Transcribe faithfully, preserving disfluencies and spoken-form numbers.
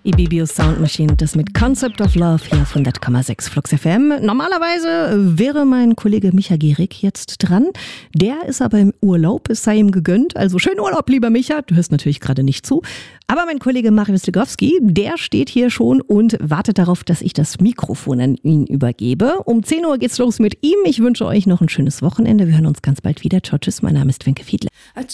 Ibibio Sound Machine, das mit Concept of Love hier auf hundert Komma sechs Flux F M. Normalerweise wäre mein Kollege Micha Gehrig jetzt dran. Der ist aber im Urlaub, es sei ihm gegönnt. Also schönen Urlaub, lieber Micha. Du hörst natürlich gerade nicht zu. Aber mein Kollege Marius Legowski, der steht hier schon und wartet darauf, dass ich das Mikrofon an ihn übergebe. Um zehn Uhr geht's los mit ihm. Ich wünsche euch noch ein schönes Wochenende. Wir hören uns ganz bald wieder. Ciao, tschüss. Mein Name ist Wenke Fiedler.